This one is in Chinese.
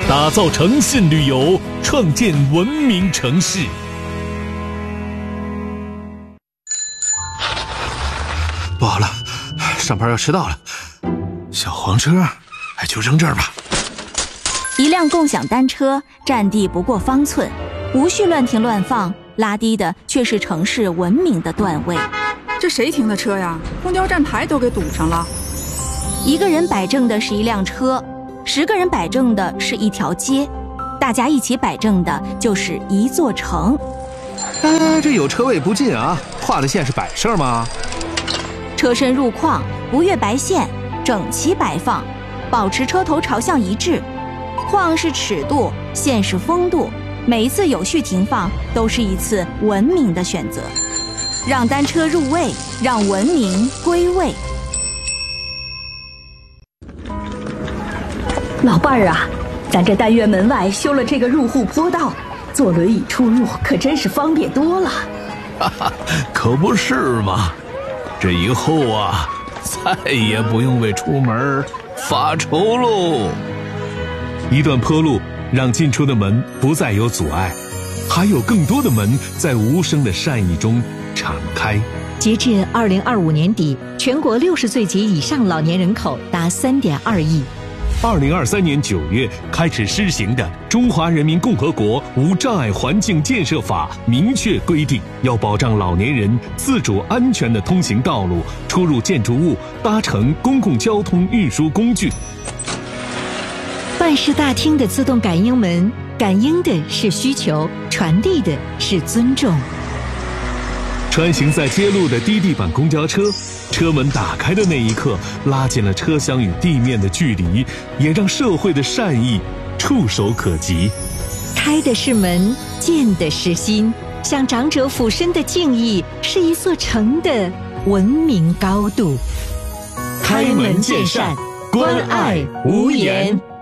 打造诚信旅游，创建文明城市。 不好了，上班要迟到了。小黄车，就扔这儿吧。 一辆共享单车占地不过方寸，无序乱停乱放，拉低的却是城市文明的段位。 这谁停的车呀？公交站牌都给堵上了。 一个人摆正的是一辆车，10个人摆正的是一条街，大家一起摆正的就是一座城。 这有车位不进啊？画的线是摆设吗？ 车身入框，不越白线，整齐摆放，保持车头朝向一致。框是尺度，线是风度，每一次有序停放都是一次文明的选择。让单车入位，让文明归位。 老伴儿啊，咱这单元门外修了这个入户坡道，坐轮椅出入可真是方便多了。 哈哈，可不是嘛！这以后啊，再也不用为出门发愁喽。一段坡路让进出的门不再有阻碍，还有更多的门在无声的善意中敞开。 截至2025年底，全国60岁及以上老年人口达3.2亿。 2023年9月开始施行的《中华人民共和国无障碍环境建设法》明确规定，要保障老年人自主安全的通行道路、出入建筑物、搭乘公共交通运输工具。 办事大厅的自动感应门，感应的是需求，传递的是尊重。 穿行在街路的低地板公交车，车门打开的那一刻，拉近了车厢与地面的距离，也让社会的善意触手可及。 开的是门，见的是心，向长者俯身的敬意，是一座城的文明高度。 开门见山，关爱无言。